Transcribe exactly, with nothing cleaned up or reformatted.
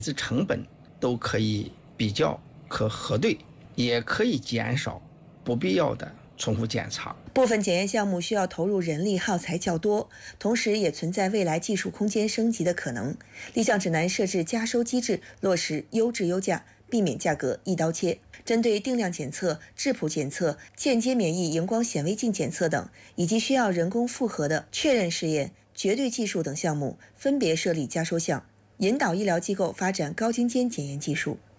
这成本都可以比较可核对，也可以减少不必要的重复检查。 部分检验项目需要投入人力耗材较多，同时也存在未来技术空间升级的可能。立项指南设置加收机制，落实优质优价，避免价格一刀切。针对定量检测、质谱检测、间接免疫荧光显微镜检测等，以及需要人工复核的确认试验、绝对技术等项目，分别设立加收项，引导医疗机构发展高精尖检验技术。